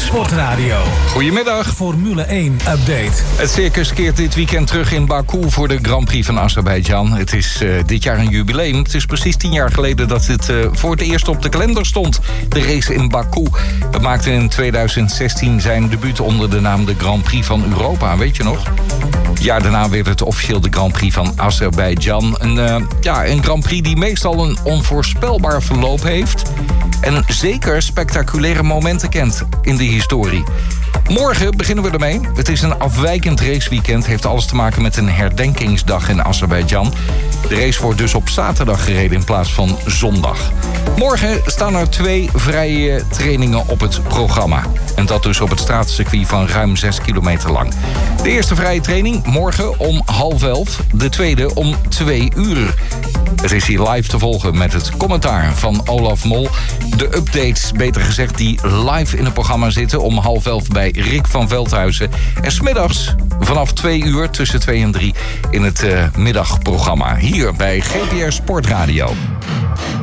Sportradio. Goedemiddag. Formule 1 update. Het circus keert dit weekend terug in Baku voor de Grand Prix van Azerbeidzjan. Het is dit jaar een jubileum. Het is precies 10 jaar geleden dat het voor het eerst op de kalender stond. De race in Baku. Het maakte in 2016 zijn debuut onder de naam de Grand Prix van Europa. Weet je nog? Het jaar daarna werd het officieel de Grand Prix van Azerbeidzjan. Een Grand Prix die meestal een onvoorspelbaar verloop heeft. En zeker spectaculaire momenten kent in de historie. Morgen beginnen we ermee. Het is een afwijkend raceweekend. Heeft alles te maken met een herdenkingsdag in Azerbeidzjan. De race wordt dus op zaterdag gereden in plaats van zondag. Morgen staan er 2 vrije trainingen op het programma. En dat dus op het straatcircuit van ruim 6 kilometer lang. De eerste vrije training morgen om 10:30. De tweede om 2 uur. Het is hier live te volgen met het commentaar van Olaf Mol. De updates, beter gezegd, die live in het programma zitten om 10:30 bij Rick van Veldhuizen. En 's middags vanaf 2 uur tussen 2 en 3 in het middagprogramma. Hier bij GPR Sportradio.